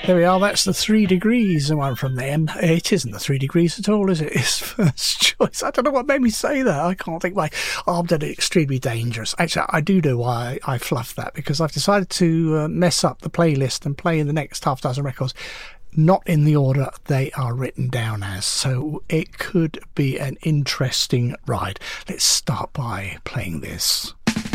There we are, that's the 3 Degrees, the one from them. It isn't the 3 Degrees at all, is it? It's first choice. I don't know what made me say that. I can't think why. I've done it extremely dangerous. Actually, I do know why I fluffed that, because I've decided to mess up the playlist and play the next half dozen records not in the order they are written down as. So it could be an interesting ride. Let's start by playing this.